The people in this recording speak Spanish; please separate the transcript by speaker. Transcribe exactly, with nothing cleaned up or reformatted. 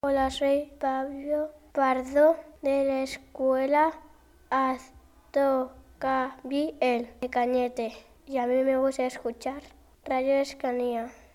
Speaker 1: Hola, soy Pablo Pardo de la escuela Aztocabiel de Cañete y a mí me gusta escuchar Radio Escanía.